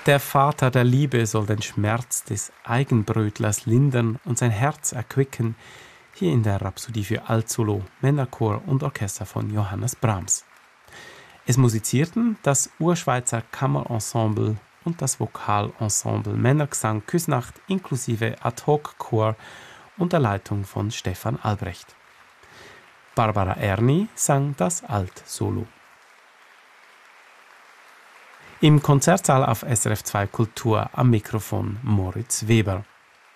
Der Vater der Liebe soll den Schmerz des Eigenbrötlers lindern und sein Herz erquicken, hier in der Rhapsodie für Altsolo, Männerchor und Orchester von Johannes Brahms. Es musizierten das Urschweizer Kammerensemble und das Vokalensemble Männergesang Küsnacht inklusive Ad-Hoc-Chor unter Leitung von Stefan Albrecht. Barbara Erni sang das Alt-Solo. Im Konzertsaal auf SRF 2 Kultur am Mikrofon Moritz Weber.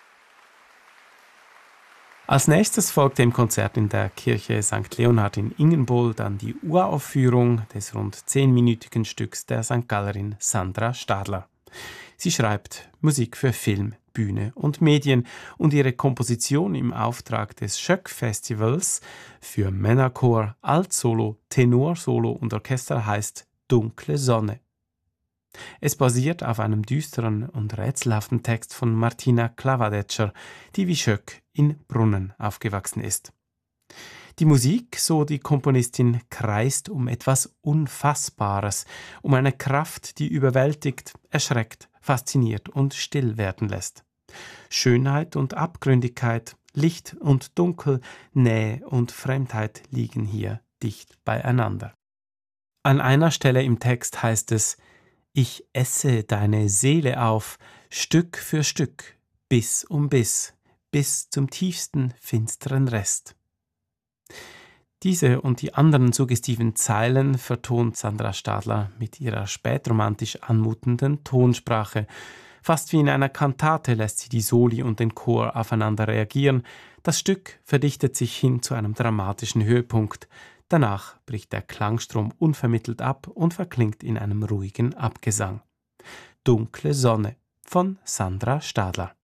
Als nächstes folgte im Konzert in der Kirche St. Leonhard in Ingenbohl dann die Uraufführung des rund 10-minütigen Stücks der St. Gallerin Sandra Stadler. Sie schreibt Musik für Film, Bühne und Medien und ihre Komposition im Auftrag des Schöck-Festivals für Männerchor, Altsolo, Tenorsolo und Orchester heißt Dunkle Sonne. Es basiert auf einem düsteren und rätselhaften Text von Martina Klavadetscher, die wie Schöck in Brunnen aufgewachsen ist. Die Musik, so die Komponistin, kreist um etwas Unfassbares, um eine Kraft, die überwältigt, erschreckt, fasziniert und still werden lässt. Schönheit und Abgründigkeit, Licht und Dunkel, Nähe und Fremdheit liegen hier dicht beieinander. An einer Stelle im Text heißt es: Ich esse deine Seele auf, Stück für Stück, Biss um Biss, bis zum tiefsten, finsteren Rest. Diese und die anderen suggestiven Zeilen vertont Sandra Stadler mit ihrer spätromantisch anmutenden Tonsprache. Fast wie in einer Kantate lässt sie die Soli und den Chor aufeinander reagieren. Das Stück verdichtet sich hin zu einem dramatischen Höhepunkt. Danach bricht der Klangstrom unvermittelt ab und verklingt in einem ruhigen Abgesang. Dunkle Sonne von Sandra Stadler.